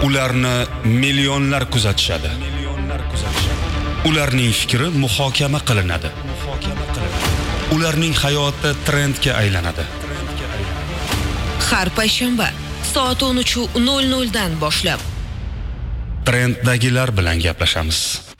Ularni millionlar kuzatishadi. Ularning fikri muhokama qilinadi. Ularning hayoti trendga aylanadi. Har payshanba soat 13:00 dan boshlab Trenddagilar bilan gaplashamiz.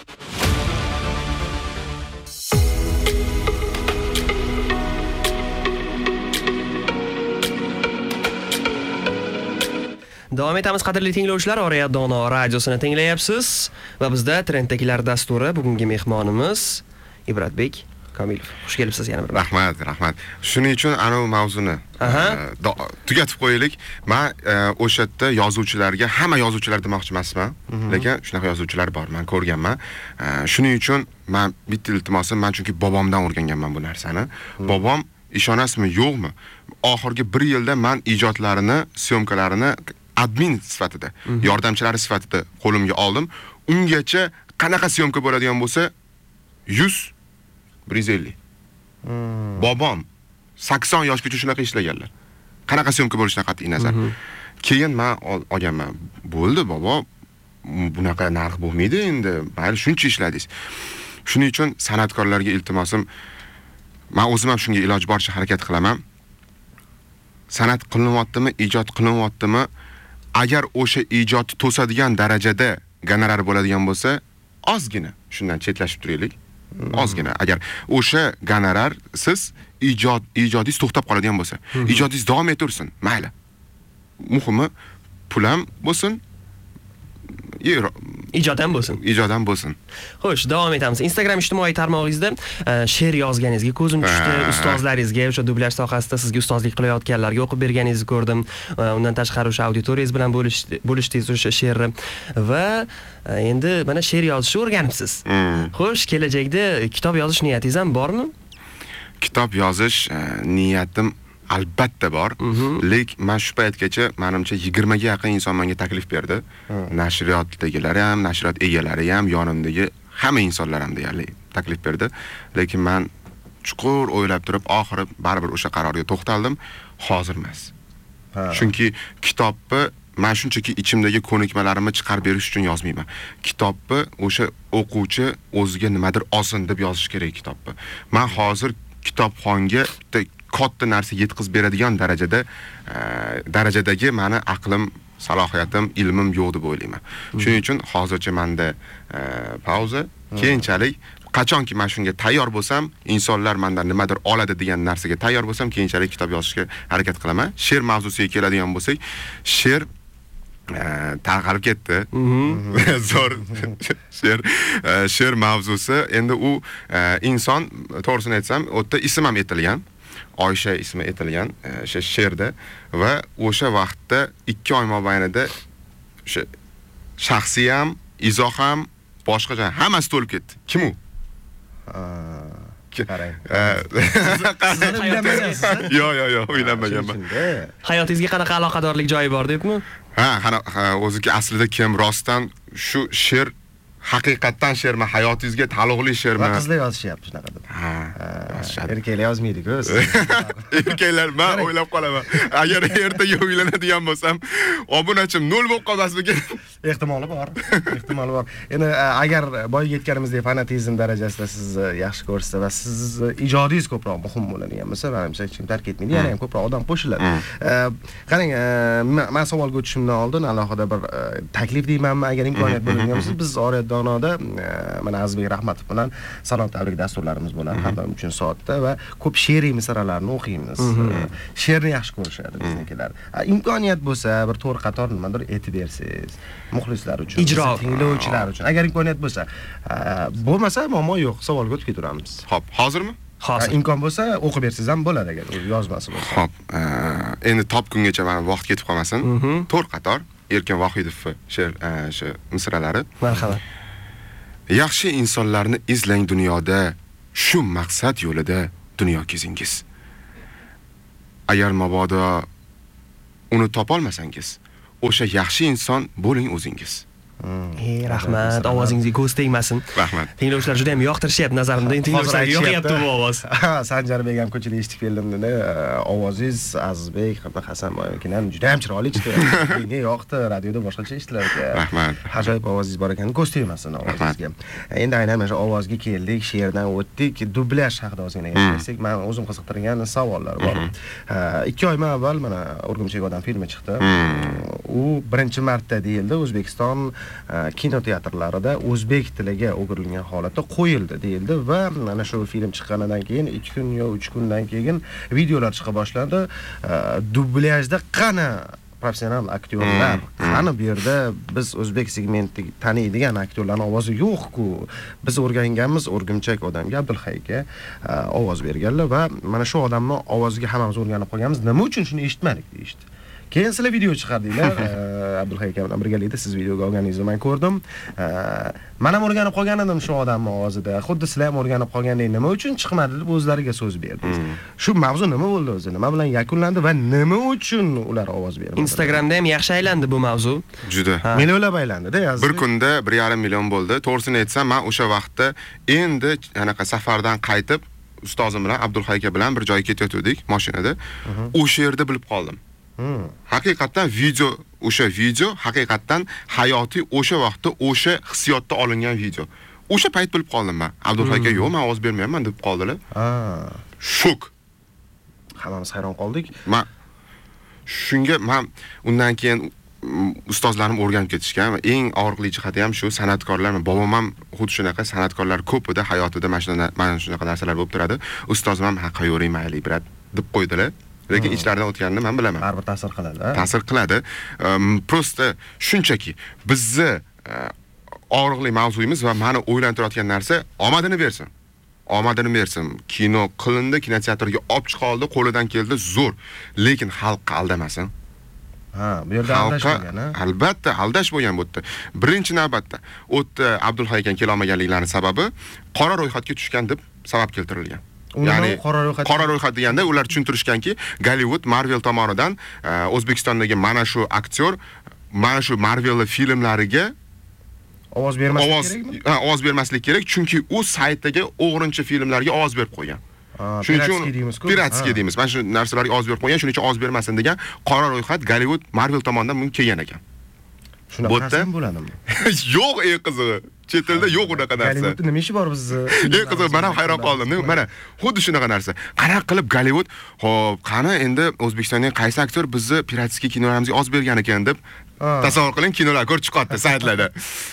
Davom etamiz qadrli tinglovchilar, Oriya Dono radiosini tinglayapsiz va bizda Trenddagilar dasturi bugungi mehmonimiz Ibratbek Komilov. Xush kelibsiz yana bir. Rahmat. Shuning uchun ana bu mavzuni tugatib qo'yaylik. Men o'sha yerda yozuvchilarga, hamma yozuvchilar demoqchi emasman, lekin shunaqa yozuvchilar bor, men ko'rganman. Shuning uchun men bitta iltimosim, men chunki bobomdan o'rganganman bu narsani. Bobom ishonasizmi, yo'qmi? Oxirgi 1 yilda men ijodlarini, syomkalarini admin sifatida, yordamchilari sifatida qo'limga oldim. Ungacha qanaqa syomka bo'ladigan bo'lsa, 100 150. Bobom 80 yoshgacha shunaqa ishlaganlar. Qanaqa syomka bo'lishidan qat'iy nazar. Keyin men olganman. Bo'ldi, bobo, bunaqa narx bo'lmaydi endi. Mayli, shuncha ishladingiz. Shuning uchun san'atkorlarga iltimosim, men o'zim ham shunga iloj boricha harakat qilaman. San'at qilinyaptimi, ijod qilinyaptimi? Agar o'sha ijod to'sadigan darajada gonorar bo'ladigan bo'lsa, ozgina shundan chetlashib turaylik. Ozgina. Agar o'sha gonorar siz ijodingiz to'xtab qoladigan bo'lsa, ijodingiz davom etaversin, mayli. Muhimi pul ham bo'lsin, ijodam bo'lsin. Ijodam bo'lsin. Xo'sh, davom etamiz. Instagram ijtimoiy tarmog'ingizda she'r yozganingizga ko'zim tushdi. Ustozlaringizga, o'sha dublyaj sohasida sizga ustozlik qilayotganlarga o'qib berganingizni ko'rdim. Undan tashqari o'sha auditoriyangiz bilan bo'lishdingiz o'sha she'rni va endi mana she'r yozishni o'rganibsiz. Xo'sh, kelajakda kitob yozish niyatingiz ham bormi? Kitob yozish niyatim albatta bor. Lekin men shu paytgacha menimcha 20 ga yaqin inson menga taklif berdi. Nashriyotdagilar ham, nashriyot egalari ham, yonimdagi hamma insonlar ham deyarli taklif berdi. Lekin men chuqur o'ylab turib, oxiri baribir o'sha qarorga to'xtaldim. Hozir emas. Chunki kitobni men shunchaki ichimdagi ko'nikmalarimni chiqarib berish uchun yozmayman. Kitobni o'sha o'quvchi o'ziga nimadir olsin deb yozish kerak kitobni. Men hozir kitobxonga katta narsa yetkazib beradigan darajadagi meni aqlim, salohiyatim, ilmim yo'q deb o'ylayman. Shuning uchun hozircha menda pauza, keyinchalik qachonki men shunga tayyor bo'lsam, insonlar mendan nimadir oladi degan narsaga tayyor bo'lsam, keyinchalik kitob yozishga harakat qilaman. She'r mavzusiga keladigan bo'lsak, she'r tarqalib ketdi. Zo'r she'r mavzusi. Endi u inson, to'g'risini aytsam, o'tda ism ham etilgan. Oysha ismi etilgan o'sha she'rda va o'sha vaqtda 2 oy mobaynida o'sha shaxsiy ham, izoh ham, boshqa hammasi to'lib ketdi. Kim u? Qarang. Yo'q, o'ylanmaganman. Hayotingizga qanaqa aloqadorlik joyi bor debmi? O'ziga aslida kim rostdan shu she'r haqiqatan she'rmi, hayotingizga taalluqli she'rmi? Qizlar yozishyapti shunaqa deb. Erkaklar yozmaydi-ku. Erkaklar, men o'ylab qolaman. Agar ertaga uylanadigan bo'lsam, obunachim 0 bo'lib qolmasmikin? Ehtimoli bor. Endi agar boyga yetganimizdek fanatizm darajasida siz yaxshi ko'rsa va siz ijodingiz ko'proq muhim bo'ladigan bo'lsa, menimcha hech kim tark etmaydi, yana ham ko'proq odam qo'shiladi. Qarang, men savolga o'tishimdan oldin alohida bir taklif deymanmi, agar imkoniyat bo'ladigan bo'lsa, biz Oriya Donoda mana Azizbek Rahmatov bilan salom tabrik dasturlarimiz bo'ladi har doim 3 soatda va ko'p she'riy misralarni o'qiymiz. She'rni yaxshi ko'rishadi biznikilar. Imkoniyat bo'lsa, bir to'rt qator nimadir aytib bersangiz, muxlislar uchun, tinglovchilar uchun, agar imkoniyat bo'lsa, bo'lmasa muammo yo'q, savolga o'tib ketaveramiz. Xo'p, hozirmi? Hozir. Imkon bo'lsa o'qib bersangiz ham bo'ladi agar yozmasi bo'lsa. Xo'p, endi topgungacha mana vaqt ketib qolmasin. To'rt qator Erkin Vohidov she'r shu misralari. Marhamat. Yaxshi insonlarni izlang dunyoda, shu maqsad yo'lida dunyo kezingiz. Agar mabodo uni topolmasangiz, o'sha yaxshi inson bo'ling o'zingiz. Rahmat, ovozingizga ko'z tegmasin. Rahmat. Tinglovchilar juda ham yoqtirishyapti nazarimda. Tinglovchilarga yoqyapti bu ovoz. Sanjarbek ham ko'chada eshitib keldim dedi. Ovozingiz Azizbek hamda Hasanboynikidan juda ham chiroyli chiqdi. Menga yoqdi, radioda boshqacha eshitilar ekan. Rahmat. Ajoyib ovozingiz bor ekan. Ko'z tegmasin ovozingizga. Endi aynan mana shu ovozga keldik, she'rdan o'tdik. Dublyaj haqida ozgina gapirsak, men o'zim qiziqtirgan savollar bor. 2 oy avval mana Urgumchidagi odam filmi chiqdi. U birinchi marta deyildi O'zbekiston kinoteatrlarida o'zbek tiliga o'girilgan holatda qo'yildi deyildi va mana shu film chiqqanidan keyin 2 kun yo 3 kundan keyin videolar chiqa boshladi. Dublyajda qani professional aktyorlar, qani bu yerda biz o'zbek segmentiga taniydigan aktyorlarning ovozi yo'q-ku. Biz o'rganganmiz O'rgimchak odamga Abdulhayga ovoz berganlar va mana shu odamning ovoziga hammamiz o'rganib qolganmiz. Nima uchun shuni eshitmadik deydi. Keyin sizlar video chiqardinglar. Abdulhay aka bilan birgalikda siz videoga olganingizni men ko'rdim. Men ham o'rganib qolgan edim shu odamning ovozida. Xuddi sizlar ham o'rganib qolgandek, nima uchun chiqmadi deb o'zlariga so'z berdingiz. Shu mavzu nima bo'ldi o'zi? Nima bilan yakunlandi va nima uchun ular ovoz bermadi? Instagramda ham yaxshi aylandi bu mavzu. Juda. Millionlab aylandi-da, yozdi. Bir kunda 1,5 million bo'ldi. To'g'risini aytsam, men o'sha vaqtda endi anaqa safardan qaytib, ustozim bilan Abdulhay aka bilan bir joyga ketayotgandik mashinada. O'sha yerda bilib qoldim. Haqiqatan o'sha video haqiqatan hayotiy o'sha vaqtda o'sha hissiyotda olingan video. O'sha payt bilib qoldim men. Abdulhay aka yo'q, men ovoz bermayman deb qoldilar. Shok. Hammamiz hayron qoldik. Shunga men undan keyin ustozlarim o'rganib ketishgan va eng og'riqli jihati ham shu san'atkorlar. Bobom ham xuddi shunaqa san'atkorlar ko'pida hayotida mana shunaqa narsalar bo'lib turadi. Ustozim ham qayering mayli brat deb qo'ydilar. Lekin ichlaridan o'tganini men bilaman. Baribir ta'sir qiladi. Ta'sir qiladi. Prosta shunchaki bizni og'riqli mavzuyimiz va meni o'ylantirayotgan narsa omadini bersin. Omadini bersin. Kino qilindi, kinoteatrga olib chiqildi, qo'lidan keldi, zo'r. Lekin xalqqa aldamasin. Bu yerda aldash bo'lgan, albatta aldash bo'lgan bu yerda. Birinchi navbatda o'tda Abdulhay aka kela olmaganliklarining sababi qora ro'yxatga tushgan deb sabab keltirilgan. Ya'ni qora ro'yxat deganda ular tushuntirishganki, Gollywood Marvel tomonidan O'zbekistondagi mana shu aktyor mana shu Marvel filmlariga ovoz bermaslik kerakmi? Ovoz bermaslik kerak, chunki u saytdagi o'g'rincha filmlarga ovoz berib qo'ygan. Shuning uchun piratskiy deymiz. Mana shu narsalarga ovoz berib qo'ygan, shuning uchun ovoz bermasin degan qora ro'yxat Gollywood Marvel tomonidan bunga kelgan ekan. Shunaqa bo'ladimi? Yo'q, ey qizig'i. Chet elda yo'q unaqa narsa. Gollywoodda nima ishi bor bizni? Ey qiziq, men ham hayron qoldim. Mana xuddi shunaqa narsa. Qanaqa qilib Gollywood, xo'p, qani endi O'zbekistonning qaysi aktyor bizni piratskiy kinolarimizga ovoz bergan ekan deb tasavvur qiling, kinolar ko'rib chiqyapti saytlarda.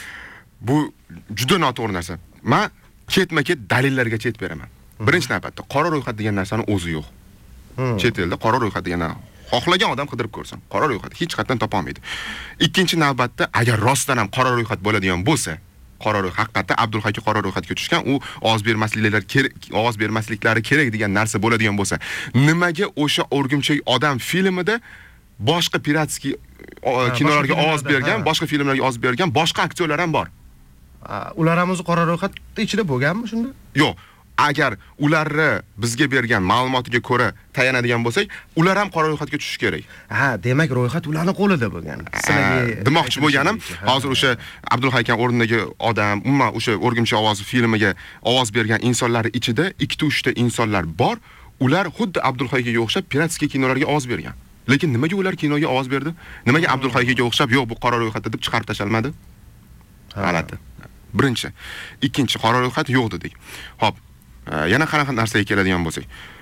Bu juda noto'g'ri narsa. Men ketma-ket dalillarga chet beraman. Birinchi navbatda qora ro'yxat degan narsani o'zi yo'q. Chet elda qora ro'yxat degan xohlagan odam qidirib ko'rsin. Qora ro'yxat hech qayerdan topa olmaydi. Ikkinchi navbatda agar rostdan ham qora ro'yxat bo'ladigan bo'lsa, qora ro'yxat haqiqatda Abdulhay aka qora ro'yxatga tushgan, u ovoz bermasliklari kerak degan narsa bo'ladigan bo'lsa, nimaga o'sha O'rgimchak odam filmida boshqa piratskiy kinolarga ovoz bergan, boshqa filmlarga ovoz bergan boshqa aktyorlar ham bor. Ular ham o'zi qora ro'yxat ichida bo'lganmi shunda? Yo'q. Agar ularni bizga bergan ma'lumotiga ko'ra tayanadigan bo'lsak, ular ham qora ro'yxatga tushishi kerak. Demak ro'yxat ularning qo'lida bo'lgan. Demoqchi bo'lganim, hozir o'sha Abdulhay aka o'rnidagi odam, umuman o'sha O'rgimchak ovozi filmiga ovoz bergan insonlar ichida 2-3 ta insonlar bor. Ular xuddi Abdulhay akaga o'xshab piratskiy kinolarga ovoz bergan. Lekin nimaga ular kinoga ovoz berdi? Nimaga Abdulhay akaga o'xshab yo'q bu qora ro'yxatda deb chiqarib tashalmadi? G'alati. Birinchi. Ikkinchi, qora ro'yxat yo'q dedik. Xo'p, yana qanaqa narsaga keladigan bo'lsak,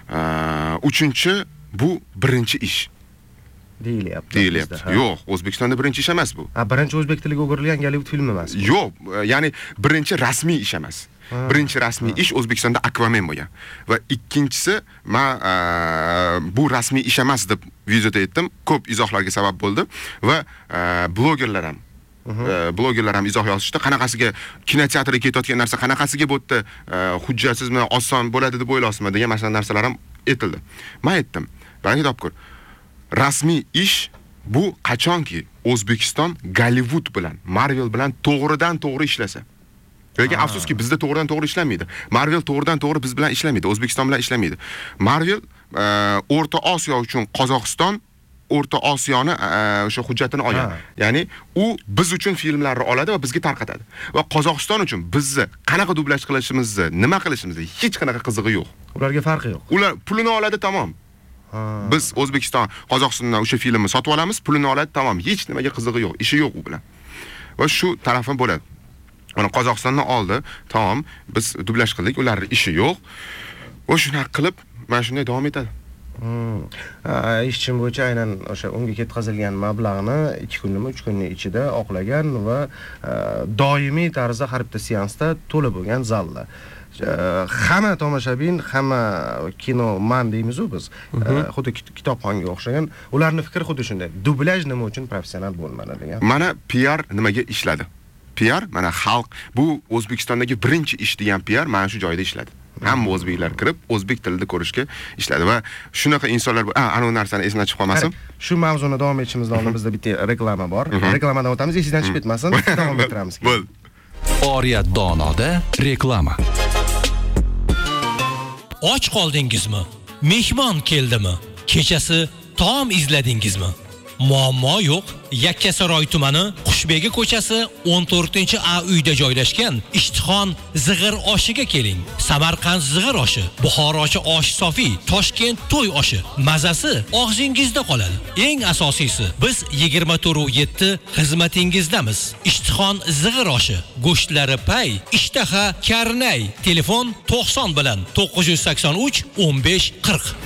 uchinchi bu birinchi ish deyilyapti. Yo'q, O'zbekistonda birinchi ish emas bu. Birinchi o'zbek tiliga o'girilgan Gollywood filmi emas. Yo'q, ya'ni birinchi rasmiy ish emas. Birinchi rasmiy ish O'zbekistonda Aquaman bo'lgan. Va ikkinchisi men bu rasmiy ish emas deb videoda aytdim. Ko'p izohlarga sabab bo'ldi va blogerlar ham izoh yozishdi. Qanaqasiga kinoteatrga ketayotgan narsa qanaqasiga bu yerda hujjatsizmi, oson bo'ladi deb o'ylaysizmi degan narsalar ham aytildi. Men aytdim, balki topkur. Rasmiy ish bu qachonki O'zbekiston Gollywood bilan, Marvel bilan to'g'ridan to'g'ri ishlasa. Lekin afsuski bizda to'g'ridan to'g'ri ishlamaydi. Marvel to'g'ridan to'g'ri biz bilan ishlamaydi, O'zbekiston bilan ishlamaydi. Marvel O'rta Osiyo uchun Qozog'iston O'rta Osiyoni o'sha hujjatini olgan. Ya'ni u biz uchun filmlarni oladi va bizga tarqatadi. Va Qozog'iston uchun bizni qanaqa dublaj qilishimizni, nima qilishimizni hech qanaqa qizig'i yo'q. Ularga farqi yo'q. Ular pulini oladi, tamom. Biz O'zbekiston, Qozog'istondan o'sha filmni sotib olamiz, pulini oladi, tamom. Hech nimaga qizig'i yo'q, ishi yo'q u bilan. Va shu tarafim bo'ladi. Mana Qozog'istondan oldi, tamom, biz dublaj qildik, ularning ishi yo'q. Va shuni qilib, mana shunday davom etadi. Ishchim bo'yicha aynan o'sha unga ketkazilgan mablag'ni 2 kunmi 3 kunning ichida oqlagan va doimiy tarzda har bitta seansda to'la bo'lgan zallar. Hamma tomoshabin, hamma kinoman deymiz u biz. Xuddi kitobxonga o'xshagan. Ularning fikri xuddi shunday. Dublaj nima uchun professional bo'lmadi degan. Mana PR nimaga ishladi? PR mana xalq bu O'zbekistondagi birinchi ish degan PR mana shu joyda ishladi. Hamma o'zbeklar kirib, o'zbek tilida ko'rishga ishladi va shunaqa insonlar ana narsani esdan chiqib qolmasin. Shu mavzuni davom etishimizdan oldin bizda bitta reklama bor. Reklamadan o'tamiz, esingizdan chiqib ketmasin. Davom ettiramiz. Bo'l. Oriyat donoda reklama. Och qoldingizmi? Mehmon keldimi? Kechasi taom izladingizmi? Muammo yo'q. Yakkasaroy tumani Qushbegi ko'chasi 14-A uyda joylashgan Ishtixon zig'ir oshiga keling. Samarqand zig'ir oshi, Buxorochi osh sofi, Toshkent to'y oshi. Mazasi og'zingizda qoladi. Eng asosiysi, biz 24/7 xizmatingizdamiz. Ishtixon zig'ir oshi, go'shtlari pay, ishtaha karnay. Telefon 90 bilan 983 15 40.